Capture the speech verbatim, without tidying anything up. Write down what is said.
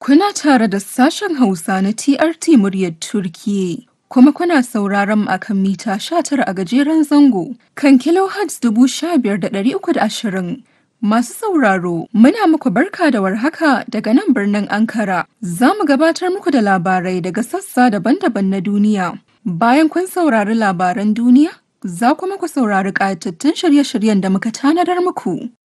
Kuna tare da sashen Hausa na T R T Muryar Turkiyya, kuma kuna sauraron mu akan mita sha tara a gajeren zango kan kilohertz dubu sha biyar da ɗari uku da ashirin. Masu sauraro, muna muku barka da warhaka daga nan birnin Ankara. Za mu gabatar muku da labarai daga sassa daban-daban na duniya. Bayan kun saurari labaran duniya, za kuma ku saurari ƙayatattun shirye-shiryen da muka tanadar muku.